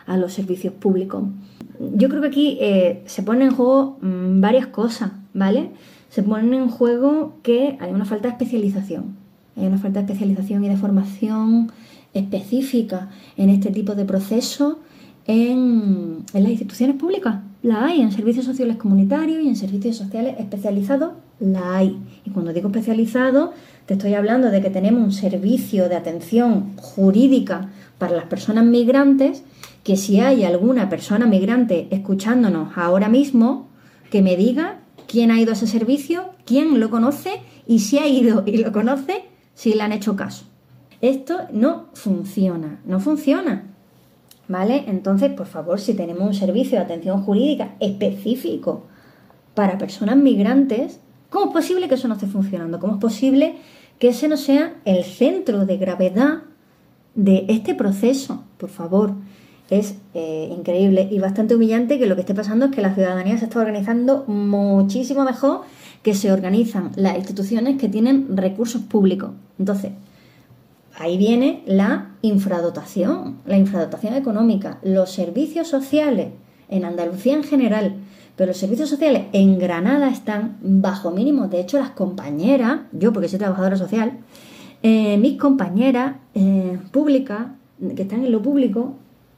a los servicios públicos. Yo creo que aquí se ponen en juego varias cosas, ¿vale? Se ponen en juego que hay una falta de especialización. Hay una falta de especialización y de formación específica en este tipo de procesos en las instituciones públicas. La hay en servicios sociales comunitarios y en servicios sociales especializados, la hay. Y cuando digo especializado, te estoy hablando de que tenemos un servicio de atención jurídica para las personas migrantes, que si hay alguna persona migrante escuchándonos ahora mismo, que me diga quién ha ido a ese servicio, quién lo conoce y si ha ido y lo conoce, si le han hecho caso. Esto no funciona, no funciona, ¿vale? Entonces, por favor, si tenemos un servicio de atención jurídica específico para personas migrantes, ¿cómo es posible que eso no esté funcionando? ¿Cómo es posible que ese no sea el centro de gravedad de este proceso? Por favor, es increíble y bastante humillante que lo que esté pasando es que la ciudadanía se está organizando muchísimo mejor que se organizan las instituciones que tienen recursos públicos. Entonces, ahí viene la infradotación económica. Los servicios sociales en Andalucía en general, pero los servicios sociales en Granada están bajo mínimos. De hecho, las compañeras, yo porque soy trabajadora social, mis compañeras públicas que están en lo público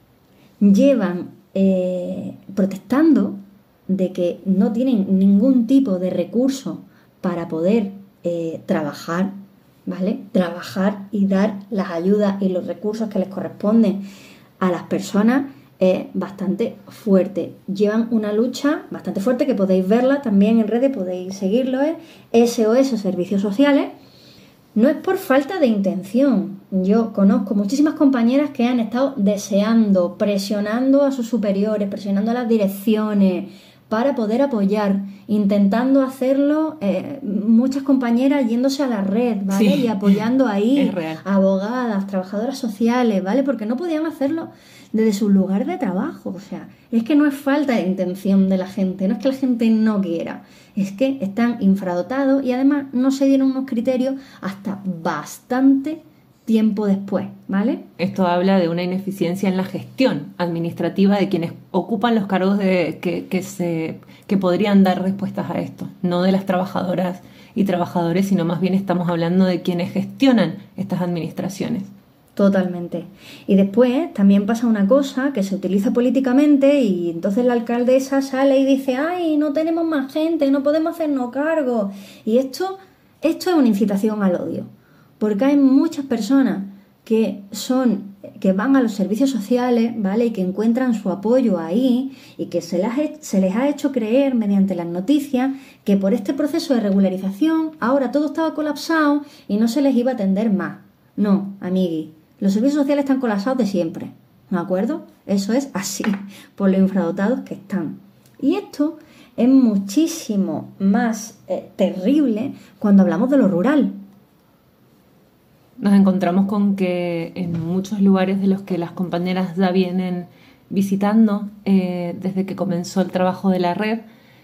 llevan protestando de que no tienen ningún tipo de recurso para poder trabajar, ¿vale? Trabajar y dar las ayudas y los recursos que les corresponden a las personas es bastante fuerte. Llevan una lucha bastante fuerte que podéis verla también en redes, podéis seguirlo, SOS Servicios Sociales. No es por falta de intención. Yo conozco muchísimas compañeras que han estado deseando, presionando a sus superiores, presionando a las direcciones para poder apoyar, intentando hacerlo, muchas compañeras yéndose a la red, ¿vale? Sí, y apoyando ahí abogadas, trabajadoras sociales, ¿vale? Porque no podían hacerlo desde su lugar de trabajo. O sea, es que no es falta de intención de la gente, no es que la gente no quiera, es que están infradotados y además no se dieron unos criterios hasta bastante tiempo después, ¿vale? Esto habla de una ineficiencia en la gestión administrativa de quienes ocupan los cargos que podrían dar respuestas a esto, no de las trabajadoras y trabajadores, sino más bien estamos hablando de quienes gestionan estas administraciones. Totalmente. Y después también pasa una cosa que se utiliza políticamente y entonces la alcaldesa sale y dice: ¡ay, no tenemos más gente, no podemos hacernos cargo! Y esto es una incitación al odio, porque hay muchas personas que van a los servicios sociales, ¿vale? Y que encuentran su apoyo ahí y que se les ha hecho creer mediante las noticias que por este proceso de regularización ahora todo estaba colapsado y no se les iba a atender más. No, amigui. Los servicios sociales están colapsados de siempre, ¿de acuerdo? Eso es así, por lo infradotados que están. Y esto es muchísimo más terrible cuando hablamos de lo rural. Nos encontramos con que en muchos lugares de los que las compañeras ya vienen visitando desde que comenzó el trabajo de la red,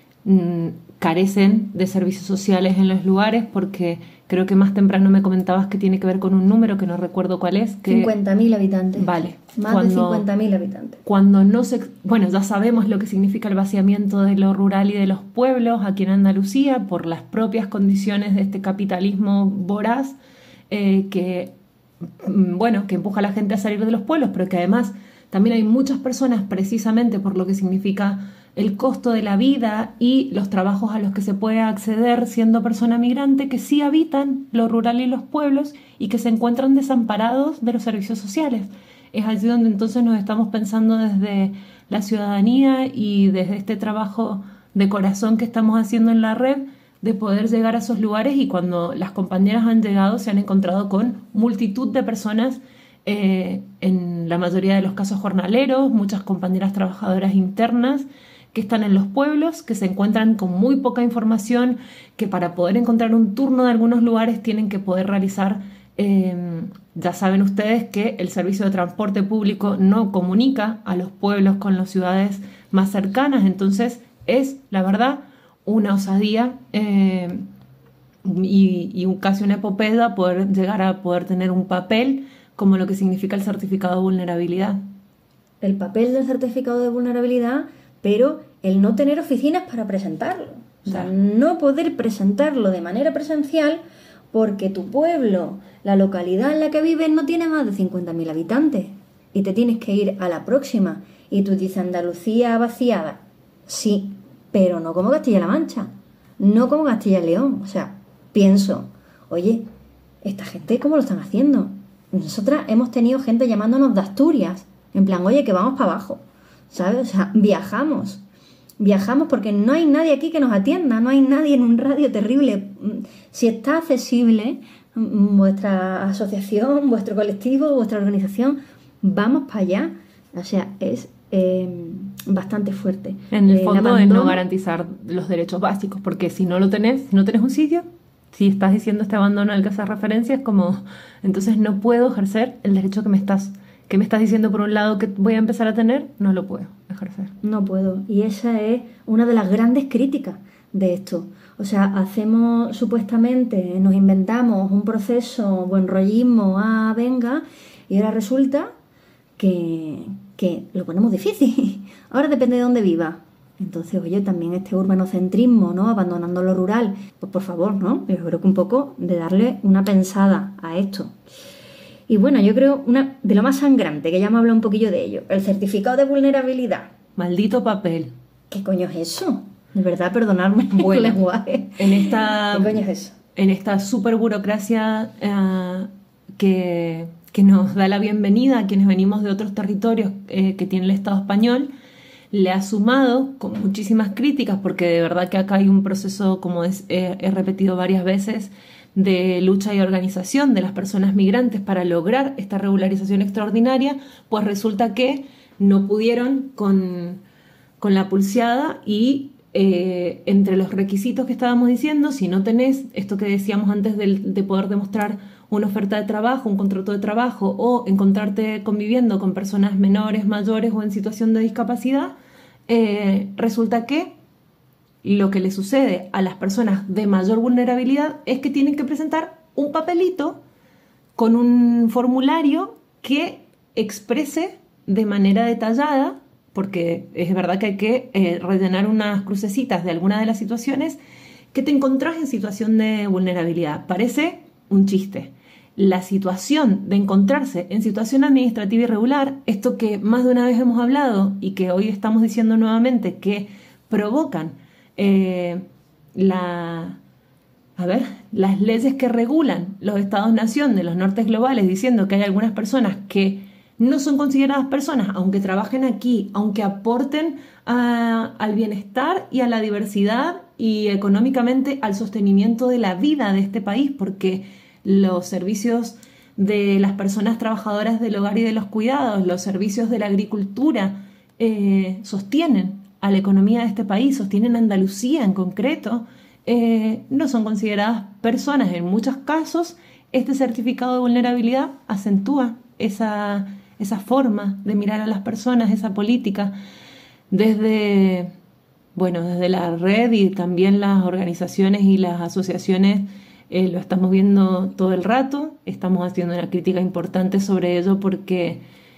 carecen de servicios sociales en los lugares porque creo que más temprano me comentabas que tiene que ver con un número que no recuerdo cuál es. 50.000 habitantes. Vale. Más de 50.000 habitantes. Cuando bueno, ya sabemos lo que significa el vaciamiento de lo rural y de los pueblos aquí en Andalucía por las propias condiciones de este capitalismo voraz que empuja a la gente a salir de los pueblos, pero que además también hay muchas personas precisamente por lo que significa el costo de la vida y los trabajos a los que se puede acceder siendo persona migrante que sí habitan lo rural y los pueblos y que se encuentran desamparados de los servicios sociales. Es allí donde entonces nos estamos pensando desde la ciudadanía y desde este trabajo de corazón que estamos haciendo en la red de poder llegar a esos lugares, y cuando las compañeras han llegado se han encontrado con multitud de personas, en la mayoría de los casos jornaleros, muchas compañeras trabajadoras internas que están en los pueblos, que se encuentran con muy poca información, que para poder encontrar un turno de algunos lugares tienen que poder realizar, ya saben ustedes que el servicio de transporte público no comunica a los pueblos con las ciudades más cercanas, entonces es, la verdad, una osadía y casi una epopeya poder llegar a poder tener un papel como lo que significa el certificado de vulnerabilidad. el papel del certificado de vulnerabilidad, pero el no tener oficinas para presentarlo. O sea, no poder presentarlo de manera presencial porque tu pueblo, la localidad en la que vives, no tiene más de 50.000 habitantes y te tienes que ir a la próxima. Y tú dices, Andalucía vaciada. Sí, pero no como Castilla-La Mancha, no como Castilla-León. O sea, pienso, oye, ¿esta gente cómo lo están haciendo? Nosotras hemos tenido gente llamándonos de Asturias, en plan, oye, que vamos para abajo, ¿sabes? O sea, viajamos porque no hay nadie aquí que nos atienda, no hay nadie en un radio terrible. Si está accesible vuestra asociación, vuestro colectivo, vuestra organización, vamos para allá. O sea, es bastante fuerte. En el fondo es no garantizar los derechos básicos, porque si no lo tenés, si no tenés un sitio, si estás diciendo este abandono al que haces referencia, es como, entonces no puedo ejercer el derecho que me estás diciendo por un lado que voy a empezar a tener, no lo puedo ejercer. No puedo. Y esa es una de las grandes críticas de esto. O sea, hacemos supuestamente, nos inventamos un proceso, buen rollismo, venga, y ahora resulta que lo ponemos difícil. Ahora depende de dónde viva. Entonces, oye, también este urbanocentrismo, ¿no? Abandonando lo rural. Pues por favor, ¿no? Yo creo que un poco de darle una pensada a esto. Y bueno, yo creo una de lo más sangrante, que ya me habla un poquillo de ello, el certificado de vulnerabilidad. Maldito papel. ¿Qué coño es eso? De verdad, perdonadme el lenguaje. ¿Qué coño es eso? En esta super burocracia que nos da la bienvenida a quienes venimos de otros territorios que tiene el Estado español, le ha sumado con muchísimas críticas, porque de verdad que acá hay un proceso, como he repetido varias veces, de lucha y organización de las personas migrantes para lograr esta regularización extraordinaria, pues resulta que no pudieron con la pulseada y entre los requisitos que estábamos diciendo, si no tenés esto que decíamos antes de poder demostrar una oferta de trabajo, un contrato de trabajo o encontrarte conviviendo con personas menores, mayores o en situación de discapacidad, resulta que lo que le sucede a las personas de mayor vulnerabilidad es que tienen que presentar un papelito con un formulario que exprese de manera detallada, porque es verdad que hay que rellenar unas crucecitas de alguna de las situaciones, que te encontrás en situación de vulnerabilidad. Parece un chiste. La situación de encontrarse en situación administrativa irregular, esto que más de una vez hemos hablado y que hoy estamos diciendo nuevamente que provocan las leyes que regulan los estados-nación de los nortes globales, diciendo que hay algunas personas que no son consideradas personas, aunque trabajen aquí, aunque aporten al bienestar y a la diversidad y económicamente al sostenimiento de la vida de este país, porque los servicios de las personas trabajadoras del hogar y de los cuidados, los servicios de la agricultura, sostienen a la economía de este país, sostienen a Andalucía en concreto, no son consideradas personas. En muchos casos, este certificado de vulnerabilidad acentúa esa forma de mirar a las personas, esa política, desde la red y también las organizaciones y las asociaciones. Lo estamos viendo todo el rato, estamos haciendo una crítica importante sobre ello porque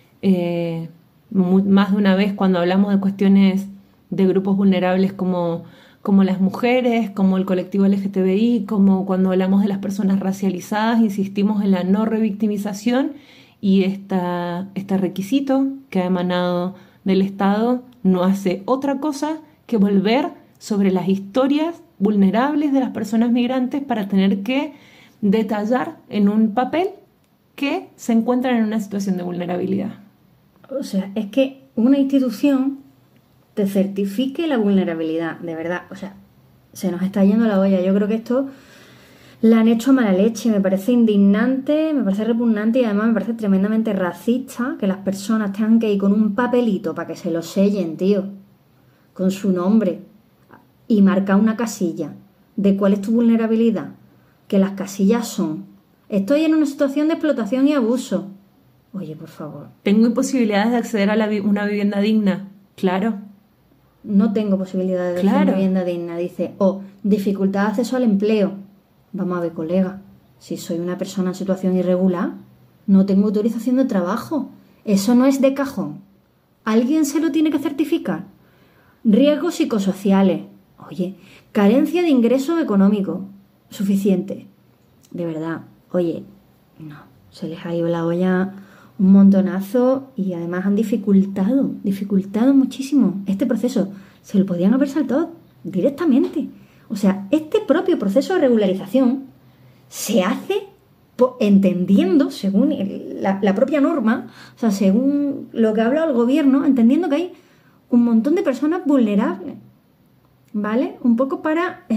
más de una vez cuando hablamos de cuestiones de grupos vulnerables como las mujeres, como el colectivo LGTBI, como cuando hablamos de las personas racializadas, insistimos en la no revictimización, y este requisito que ha emanado del Estado no hace otra cosa que volver sobre las historias vulnerables de las personas migrantes para tener que detallar en un papel que se encuentran en una situación de vulnerabilidad. O sea, es que una institución te certifique la vulnerabilidad, de verdad, o sea, se nos está yendo la olla. Yo creo que esto la han hecho a mala leche, me parece indignante, me parece repugnante y además me parece tremendamente racista que las personas tengan que ir con un papelito para que se lo sellen, tío, con su nombre, y marcar una casilla de cuál es tu vulnerabilidad, que las casillas son: estoy en una situación de explotación y abuso. Oye, por favor. ¿Tengo imposibilidades de acceder a una vivienda digna? Claro. No tengo posibilidades de acceder a una vivienda digna, dice. O dificultad de acceso al empleo. Vamos a ver, colega, si soy una persona en situación irregular, no tengo autorización de trabajo. Eso no es de cajón. ¿Alguien se lo tiene que certificar? Riesgos psicosociales. Oye, carencia de ingresos económicos suficiente. De verdad, oye, no, se les ha ido la olla un montonazo y además han dificultado muchísimo este proceso. Se lo podían haber saltado directamente. O sea, este propio proceso de regularización se hace entendiendo, según la propia norma, o sea, según lo que ha hablado el gobierno, entendiendo que hay un montón de personas vulnerables, ¿vale? Un poco para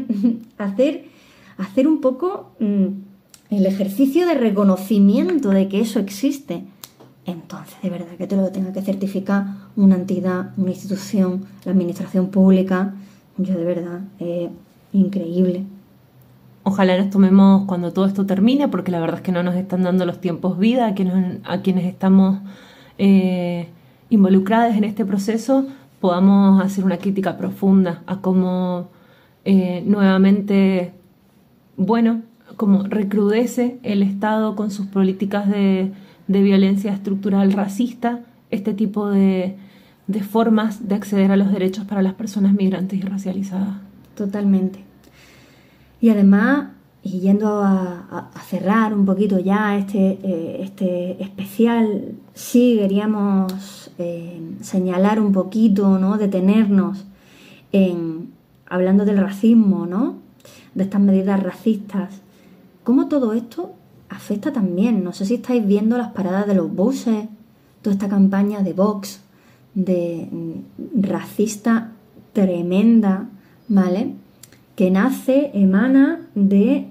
hacer un poco el ejercicio de reconocimiento de que eso existe. Entonces, de verdad, que te lo tenga que certificar una entidad, una institución, la administración pública, yo de verdad, increíble. Ojalá nos tomemos cuando todo esto termine, porque la verdad es que no nos están dando los tiempos vida a quienes estamos involucradas en este proceso, podamos hacer una crítica profunda a cómo nuevamente, bueno, como recrudece el Estado con sus políticas de violencia estructural racista, este tipo de formas de acceder a los derechos para las personas migrantes y racializadas. Totalmente. Y además, y yendo a cerrar un poquito ya este especial, sí queríamos señalar un poquito, ¿no? Detenernos hablando del racismo, ¿no? De estas medidas racistas. Cómo todo esto afecta también. No sé si estáis viendo las paradas de los buses, toda esta campaña de Vox, de racista tremenda, ¿vale? Que emana de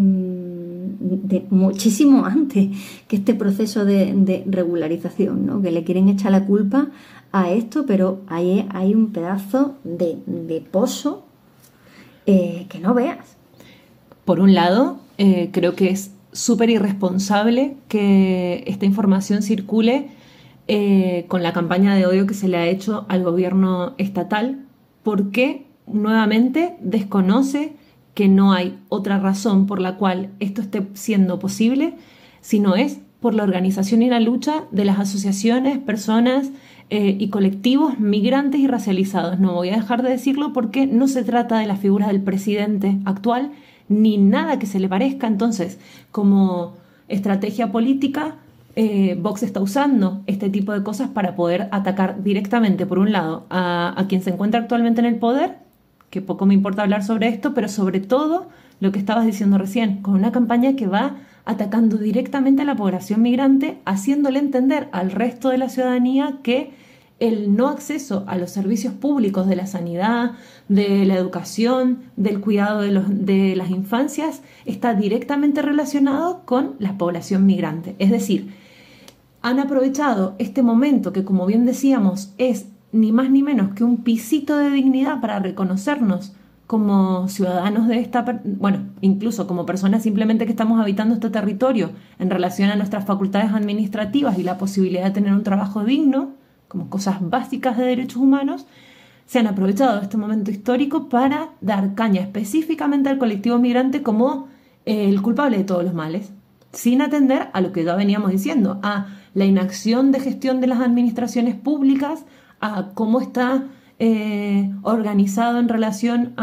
muchísimo antes que este proceso de regularización, ¿no? Que le quieren echar la culpa a esto, pero hay un pedazo de pozo que no veas. Por un lado, creo que es súper irresponsable que esta información circule con la campaña de odio que se le ha hecho al gobierno estatal, porque nuevamente desconoce que no hay otra razón por la cual esto esté siendo posible, sino es por la organización y la lucha de las asociaciones, personas y colectivos migrantes y racializados. No voy a dejar de decirlo porque no se trata de la figura del presidente actual ni nada que se le parezca. Entonces, como estrategia política, Vox está usando este tipo de cosas para poder atacar directamente, por un lado, a quien se encuentra actualmente en el poder, que poco me importa hablar sobre esto, pero sobre todo lo que estabas diciendo recién, con una campaña que va atacando directamente a la población migrante, haciéndole entender al resto de la ciudadanía que el no acceso a los servicios públicos de la sanidad, de la educación, del cuidado de las infancias, está directamente relacionado con la población migrante. Es decir, han aprovechado este momento que, como bien decíamos, es ni más ni menos que un pisito de dignidad para reconocernos como ciudadanos de bueno, incluso como personas simplemente que estamos habitando este territorio en relación a nuestras facultades administrativas y la posibilidad de tener un trabajo digno, como cosas básicas de derechos humanos. Se han aprovechado de este momento histórico para dar caña específicamente al colectivo migrante como el culpable de todos los males, sin atender a lo que ya veníamos diciendo, a la inacción de gestión de las administraciones públicas, a cómo está organizado en relación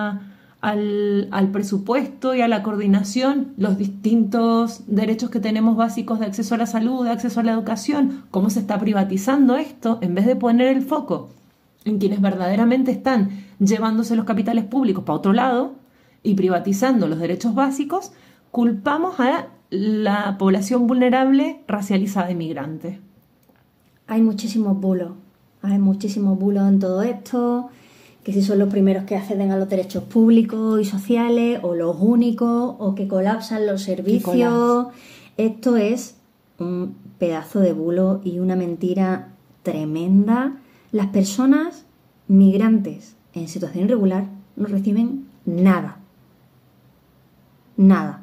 al presupuesto y a la coordinación, los distintos derechos que tenemos básicos de acceso a la salud, de acceso a la educación, cómo se está privatizando esto, en vez de poner el foco en quienes verdaderamente están llevándose los capitales públicos para otro lado y privatizando los derechos básicos, culpamos a la población vulnerable, racializada y migrante. Hay muchísimos bulos en todo esto, que si son los primeros que acceden a los derechos públicos y sociales, o los únicos, o que colapsan los servicios. Esto es un pedazo de bulo y una mentira tremenda. Las personas migrantes en situación irregular no reciben nada. Nada.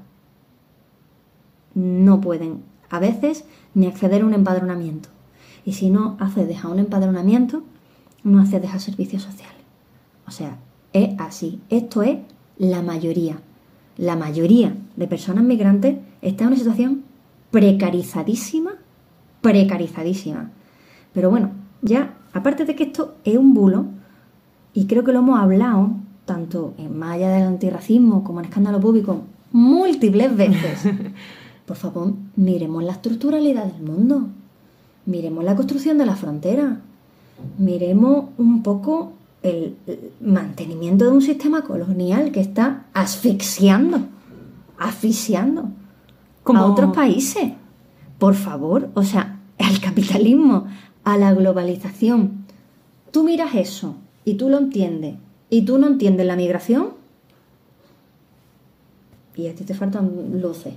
No pueden, a veces, ni acceder a un empadronamiento. Y si no accedes a un empadronamiento, no accedes a servicios sociales. O sea, es así. Esto es la mayoría. La mayoría de personas migrantes está en una situación precarizadísima. Pero bueno, Ya, aparte de que esto es un bulo, y creo que lo hemos hablado, tanto en Más allá del antirracismo como en Escándalo Público, múltiples veces. Por favor, miremos la estructuralidad del mundo, miremos la construcción de la frontera, miremos un poco el mantenimiento de un sistema colonial que está asfixiando Como... a otros países. Por favor, o sea, al capitalismo, a la globalización. Tú miras eso y tú lo entiendes y tú no entiendes la migración y a ti te faltan luces.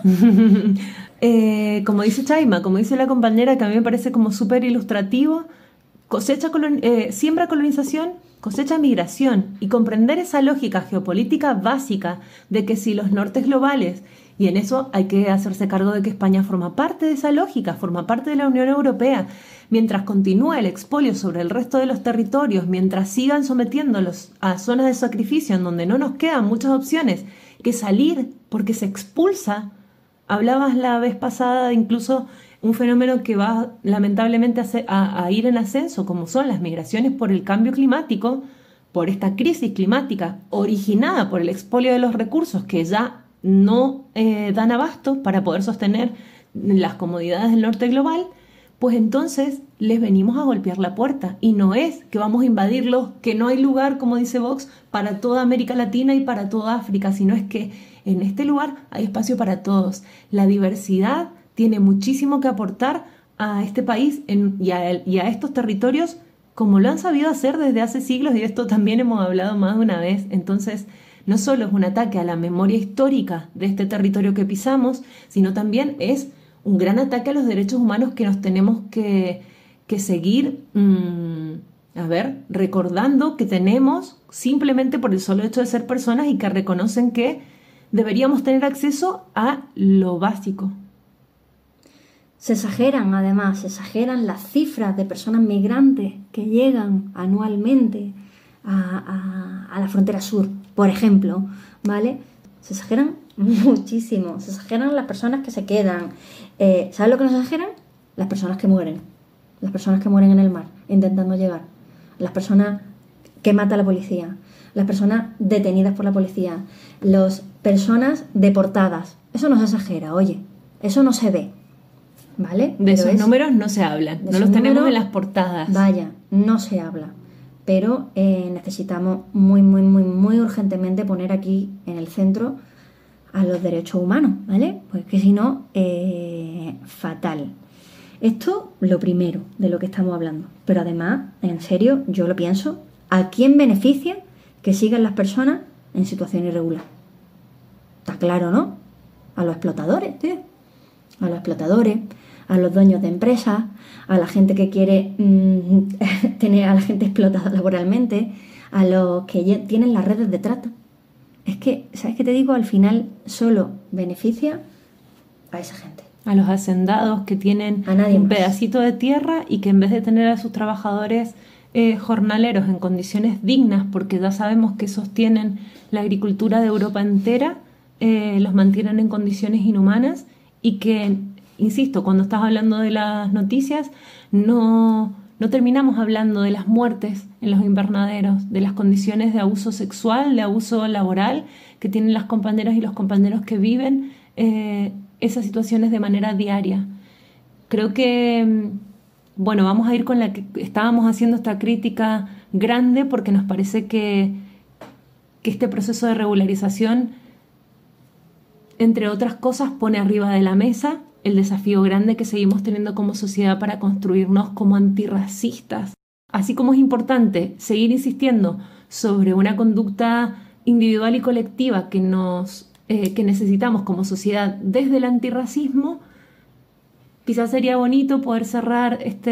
Como dice Chaima, como dice la compañera, que a mí me parece como súper ilustrativo, siembra colonización, cosecha migración, y comprender esa lógica geopolítica básica de que si los nortes globales, y en eso hay que hacerse cargo de que España forma parte de esa lógica, forma parte de la Unión Europea, mientras continúe el expolio sobre el resto de los territorios, mientras sigan sometiéndolos a zonas de sacrificio en donde no nos quedan muchas opciones que salir porque se expulsa. Hablabas la vez pasada de incluso un fenómeno que va lamentablemente a ir en ascenso, como son las migraciones por el cambio climático, por esta crisis climática originada por el expolio de los recursos que ya no dan abasto para poder sostener las comodidades del norte global. Pues entonces les venimos a golpear la puerta, y no es que vamos a invadirlos, que no hay lugar, como dice Vox, para toda América Latina y para toda África, sino es que en este lugar hay espacio para todos. La diversidad tiene muchísimo que aportar a este país y a estos territorios, como lo han sabido hacer desde hace siglos, y de esto también hemos hablado más de una vez. Entonces, no solo es un ataque a la memoria histórica de este territorio que pisamos, sino también es un gran ataque a los derechos humanos que nos tenemos que seguir recordando que tenemos simplemente por el solo hecho de ser personas, y que reconocen que deberíamos tener acceso a lo básico. Se exageran las cifras de personas migrantes que llegan anualmente a la frontera sur, por ejemplo, ¿vale? Se exageran muchísimo, se exageran las personas que se quedan. ¿Sabes lo que nos exageran? Las personas que mueren en el mar intentando llegar, las personas que mata la policía, las personas detenidas por la policía, las personas deportadas. Eso no se exagera, oye, eso no se ve, ¿vale? De esos números no se hablan, no los tenemos en las portadas. Vaya, no se habla. Pero necesitamos muy, muy, muy, muy urgentemente poner aquí en el centro a los derechos humanos, ¿vale? Pues que si no, fatal. Esto, lo primero de lo que estamos hablando. Pero además, en serio, yo lo pienso, ¿a quién beneficia que sigan las personas en situación irregular? Está claro, ¿no? A los explotadores, tío. A los explotadores, a los dueños de empresas, a la gente que quiere tener a la gente explotada laboralmente, a los que tienen las redes de trata. Es que, ¿sabes qué te digo? Al final solo beneficia a esa gente. A los hacendados que tienen un pedacito de tierra y que en vez de tener a sus trabajadores jornaleros en condiciones dignas, porque ya sabemos que sostienen la agricultura de Europa entera, los mantienen en condiciones inhumanas, y que, insisto, cuando estás hablando de las noticias, no terminamos hablando de las muertes en los invernaderos, de las condiciones de abuso sexual, de abuso laboral que tienen las compañeras y los compañeros que viven esas situaciones de manera diaria. Creo que, bueno, vamos a ir con la que estábamos haciendo esta crítica grande, porque nos parece que este proceso de regularización, entre otras cosas, pone arriba de la mesa el desafío grande que seguimos teniendo como sociedad para construirnos como antirracistas. Así como es importante seguir insistiendo sobre una conducta individual y colectiva que necesitamos como sociedad desde el antirracismo, quizás sería bonito poder cerrar esto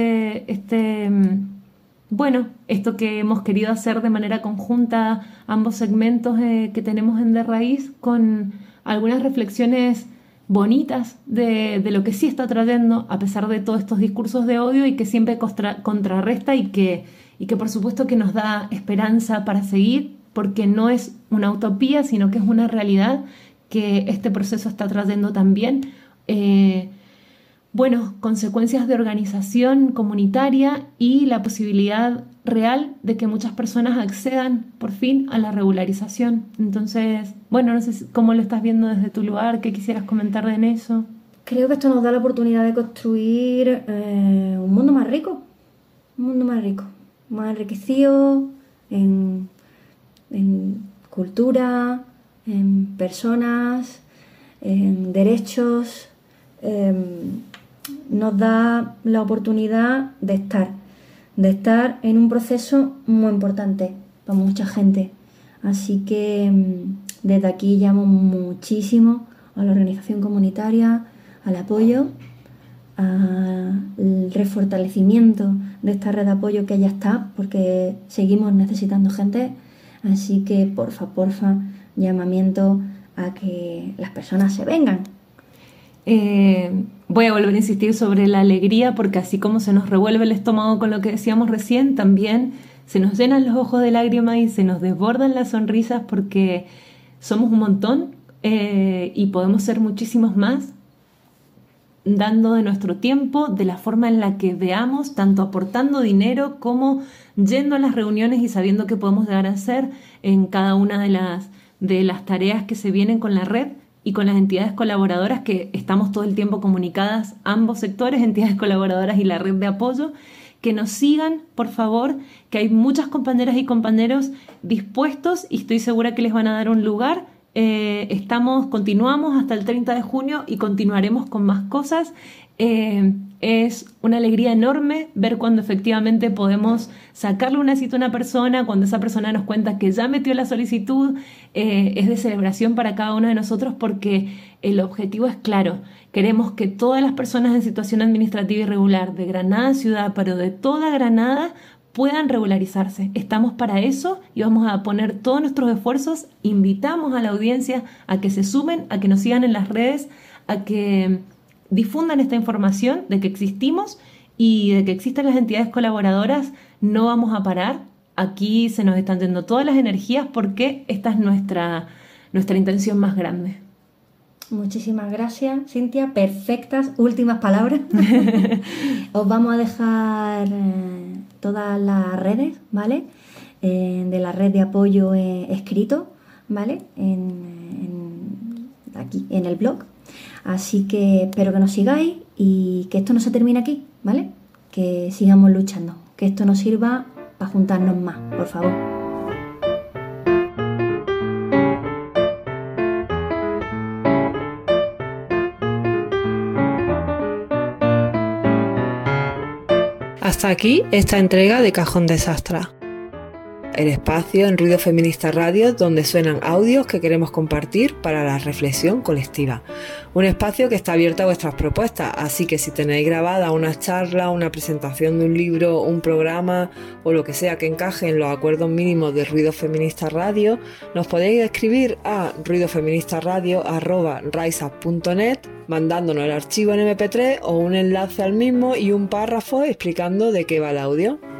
que hemos querido hacer de manera conjunta, ambos segmentos que tenemos en De Raíz, con algunas reflexiones bonitas de lo que sí está trayendo, a pesar de todos estos discursos de odio, y que siempre contrarresta, y que por supuesto que nos da esperanza para seguir, porque no es una utopía, sino que es una realidad que este proceso está trayendo también bueno, consecuencias de organización comunitaria y la posibilidad real de que muchas personas accedan por fin a la regularización. Entonces, bueno, no sé cómo lo estás viendo desde tu lugar, qué quisieras comentar en eso. Creo que esto nos da la oportunidad de construir un mundo más rico, más enriquecido en cultura, en personas, en derechos. Nos da la oportunidad de estar en un proceso muy importante para mucha gente. Así que desde aquí llamo muchísimo a la organización comunitaria, al apoyo, al refortalecimiento de esta red de apoyo que ya está, porque seguimos necesitando gente. Así que porfa, llamamiento a que las personas se vengan. Voy a volver a insistir sobre la alegría, porque así como se nos revuelve el estómago con lo que decíamos recién, también se nos llenan los ojos de lágrimas y se nos desbordan las sonrisas, porque somos un montón y podemos ser muchísimos más, dando de nuestro tiempo, de la forma en la que veamos, tanto aportando dinero como yendo a las reuniones y sabiendo qué podemos llegar a hacer en cada una de las tareas que se vienen con la red y con las entidades colaboradoras, que estamos todo el tiempo comunicadas, ambos sectores, entidades colaboradoras y la red de apoyo. Que nos sigan, por favor, que hay muchas compañeras y compañeros dispuestos y estoy segura que les van a dar un lugar. Continuamos hasta el 30 de junio y continuaremos con más cosas. Es una alegría enorme ver cuando efectivamente podemos sacarle una cita a una persona, cuando esa persona nos cuenta que ya metió la solicitud. Es de celebración para cada uno de nosotros, porque el objetivo es claro. Queremos que todas las personas en situación administrativa irregular de Granada ciudad, pero de toda Granada, puedan regularizarse. Estamos para eso y vamos a poner todos nuestros esfuerzos. Invitamos a la audiencia a que se sumen, a que nos sigan en las redes, a que difundan esta información de que existimos y de que existen las entidades colaboradoras. No vamos a parar. Aquí se nos están yendo todas las energías, porque esta es nuestra intención más grande. Muchísimas gracias, Cintia. Perfectas últimas palabras. Os vamos a dejar todas las redes, ¿vale? De la red de apoyo escrito, ¿vale? Aquí en el blog. Así que espero que nos sigáis y que esto no se termine aquí, ¿vale? Que sigamos luchando, que esto nos sirva para juntarnos más, por favor. Hasta aquí esta entrega de Cajón Desastre, el espacio en Ruido Feminista Radio donde suenan audios que queremos compartir para la reflexión colectiva. Un espacio que está abierto a vuestras propuestas, así que si tenéis grabada una charla, una presentación de un libro, un programa o lo que sea que encaje en los acuerdos mínimos de Ruido Feminista Radio, nos podéis escribir a ruidofeministaradio@riseup.net mandándonos el archivo en MP3 o un enlace al mismo y un párrafo explicando de qué va el audio.